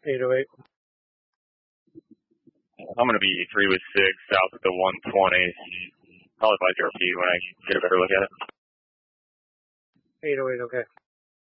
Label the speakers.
Speaker 1: 808.
Speaker 2: I'm going to be 3 with 6 south of the 120. Probably by RP when I get a better look at it.
Speaker 1: 808, okay.